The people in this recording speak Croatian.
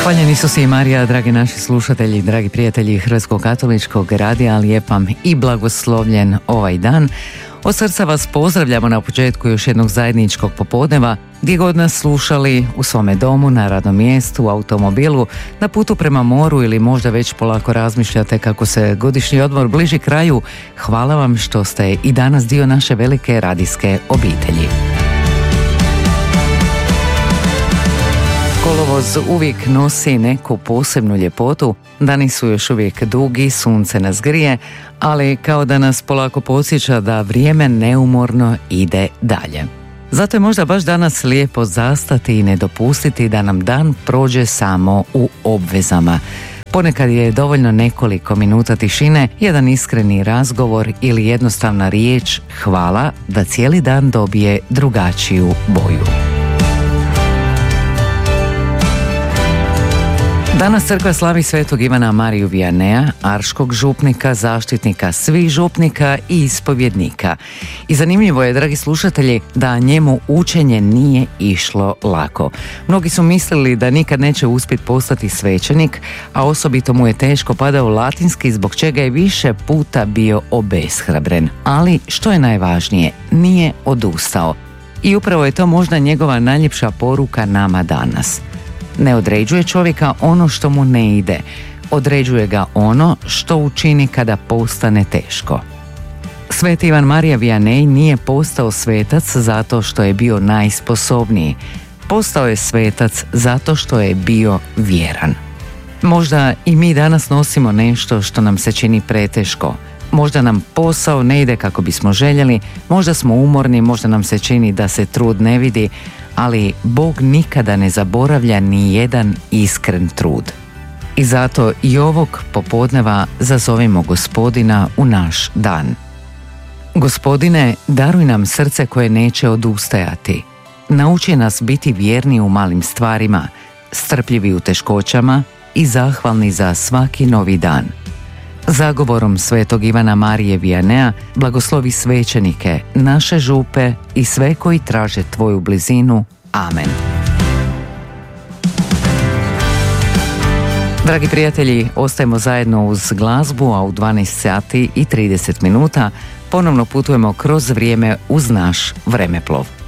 Hvaljeni Isus i Marija, dragi naši slušatelji, dragi prijatelji Hrvatskog katoličkog radija, lijep vam i blagoslovljen ovaj dan. Od srca vas pozdravljamo na početku još jednog zajedničkog popodneva, gdje god nas slušali, u svome domu, na radnom mjestu, u automobilu, na putu prema moru ili možda već polako razmišljate kako se godišnji odmor bliži kraju. Hvala vam što ste i danas dio naše velike radijske obitelji. Kolovoz uvijek nosi neku posebnu ljepotu, dani su još uvijek dugi, sunce nas grije, ali kao da nas polako podsjeća da vrijeme neumorno ide dalje. Zato je možda baš danas lijepo zastati i ne dopustiti da nam dan prođe samo u obvezama. Ponekad je dovoljno nekoliko minuta tišine, jedan iskreni razgovor ili jednostavna riječ hvala da cijeli dan dobije drugačiju boju. Danas crkva slavi svetog Ivana Mariju Viannea, arškog župnika, zaštitnika svih župnika i ispovjednika. I zanimljivo je, dragi slušatelji, da njemu učenje nije išlo lako. Mnogi su mislili da nikad neće uspjeti postati svećenik, a osobito mu je teško padao latinski, zbog čega je više puta bio obeshrabren. Ali, što je najvažnije, nije odustao. I upravo je to možda njegova najljepša poruka nama danas. Ne određuje čovjeka ono što mu ne ide, određuje ga ono što učini kada postane teško. Sveti Ivan Marija Vianney nije postao svetac zato što je bio najsposobniji. Postao je svetac zato što je bio vjeran. Možda i mi danas nosimo nešto što nam se čini preteško. Možda nam posao ne ide kako bismo željeli, možda smo umorni, možda nam se čini da se trud ne vidi, ali Bog nikada ne zaboravlja ni jedan iskren trud. I zato i ovog popodneva zazovimo Gospodina u naš dan. Gospodine, daruj nam srce koje neće odustajati. Nauči nas biti vjerni u malim stvarima, strpljivi u teškoćama i zahvalni za svaki novi dan. Zagovorom svetog Ivana Marije Viannea blagoslovi svećenike, naše župe i sve koji traže tvoju blizinu. Amen. Dragi prijatelji, ostajemo zajedno uz glazbu, a u 12 sati i 30 minuta ponovno putujemo kroz vrijeme uz naš vremeplov.